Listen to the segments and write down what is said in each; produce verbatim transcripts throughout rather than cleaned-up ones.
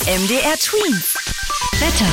M D R Tweens. Wetter.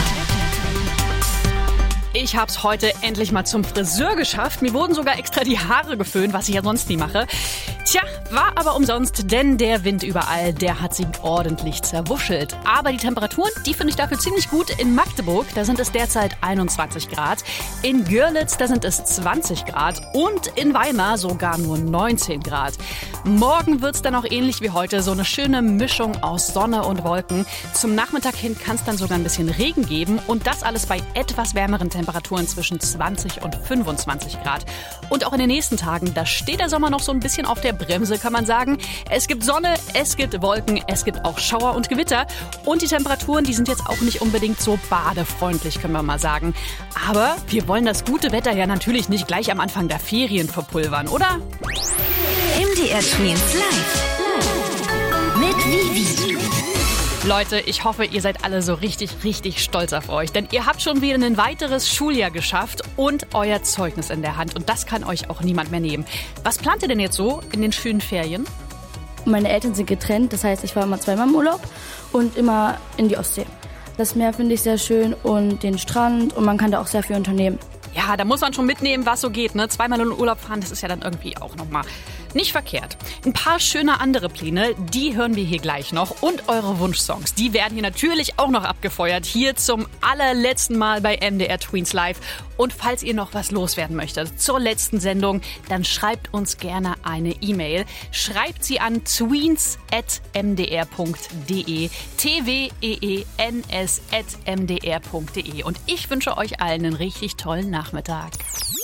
Ich hab's heute endlich mal zum Friseur geschafft. Mir wurden sogar extra die Haare geföhnt, was ich ja sonst nie mache. Tja, war aber umsonst, denn der Wind überall, der hat sie ordentlich zerwuschelt. Aber die Temperaturen, die finde ich dafür ziemlich gut. In Magdeburg, da sind es derzeit einundzwanzig Grad. In Görlitz, da sind es zwanzig Grad. Und in Weimar sogar nur neunzehn Grad. Morgen wird's dann auch ähnlich wie heute, so eine schöne Mischung aus Sonne und Wolken. Zum Nachmittag hin kann es dann sogar ein bisschen Regen geben. Und das alles bei etwas wärmeren Temperaturen zwischen zwanzig und fünfundzwanzig Grad. Und auch in den nächsten Tagen, da steht der Sommer noch so ein bisschen auf der Bremse, kann man sagen. Es gibt Sonne, es gibt Wolken, es gibt auch Schauer und Gewitter. Und die Temperaturen, die sind jetzt auch nicht unbedingt so badefreundlich, können wir mal sagen. Aber wir wollen das gute Wetter ja natürlich nicht gleich am Anfang der Ferien verpulvern, oder? M D R Tweens live. Mit Vivi. Leute, ich hoffe, ihr seid alle so richtig, richtig stolz auf euch. Denn ihr habt schon wieder ein weiteres Schuljahr geschafft und euer Zeugnis in der Hand. Und das kann euch auch niemand mehr nehmen. Was plant ihr denn jetzt so in den schönen Ferien? Meine Eltern sind getrennt, das heißt, ich war immer zweimal im Urlaub und immer in die Ostsee. Das Meer finde ich sehr schön und den Strand und man kann da auch sehr viel unternehmen. Ja, da muss man schon mitnehmen, was so geht, ne? Zweimal in den Urlaub fahren, das ist ja dann irgendwie auch nochmal nicht verkehrt. Ein paar schöne andere Pläne, die hören wir hier gleich noch. Und eure Wunschsongs, die werden hier natürlich auch noch abgefeuert. Hier zum allerletzten Mal bei M D R Tweens Live. Und falls ihr noch was loswerden möchtet zur letzten Sendung, dann schreibt uns gerne eine E-Mail. Schreibt sie an tweens at m d r punkt d e. T W E E N S at m d r punkt d e. Und ich wünsche euch allen einen richtig tollen Nachmittag.